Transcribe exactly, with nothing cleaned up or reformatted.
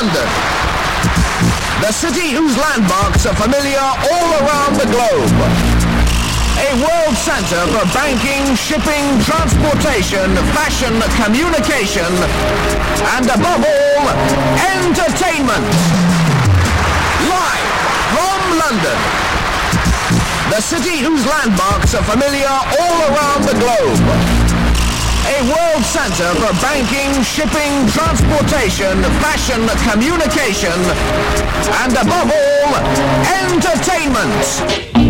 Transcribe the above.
London, the city whose landmarks are familiar all around the globe. A world center for banking, shipping, transportation, fashion, communication, and above all, entertainment. Live from London, the city whose landmarks are familiar all around the globe. A world center for banking, shipping, transportation, fashion, communication, and above all, entertainment.